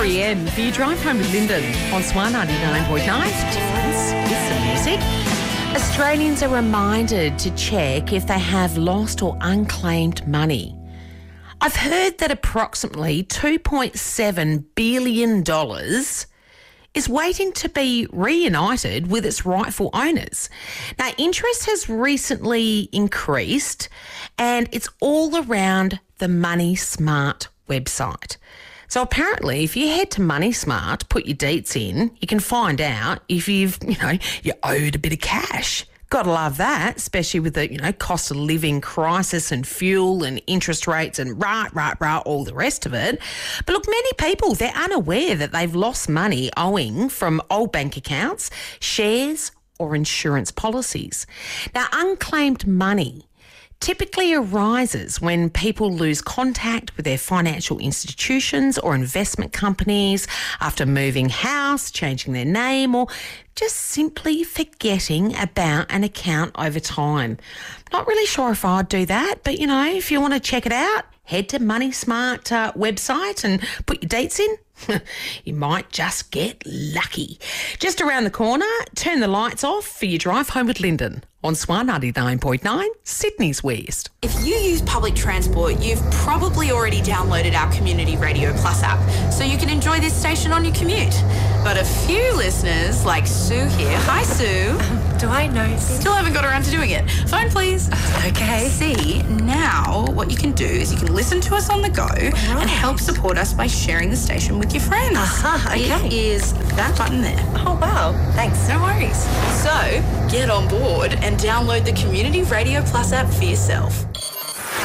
REM for your drive home with Lyndon on Swan 99.9. Difference with some music. Australians are reminded to check if they have lost or unclaimed money. I've heard that approximately $2.7 billion is waiting to be reunited with its rightful owners. Now, interest has recently increased and it's all around the Money Smart website. So apparently, if you head to Money Smart, put your deets in, you can find out if you owed a bit of cash. Gotta love that, especially with the, cost of living crisis and fuel and interest rates and all the rest of it. But look, many people, they're unaware that they've lost money owing from old bank accounts, shares or insurance policies. Now, unclaimed money typically arises when people lose contact with their financial institutions or investment companies after moving house, changing their name, or just simply forgetting about an account over time. Not really sure if I'd do that, but if you want to check it out, head to Money Smart website and put your dates in. You might just get lucky. Just around the corner, turn the lights off for your drive home with Lyndon on Swan 99.9, Sydney's West. If you use public transport, you've probably already downloaded our Community Radio Plus app, so you can enjoy this station on your commute. But a few listeners, like Sue here, hi Sue. Do I know? Still haven't got around to doing it. Phone please. Okay. See, now what you can do is you can listen to us on the go and help support us by sharing the station with your friends. Okay. It is that button there. Oh, wow. Thanks. No worries. So, get on board and download the Community Radio Plus app for yourself.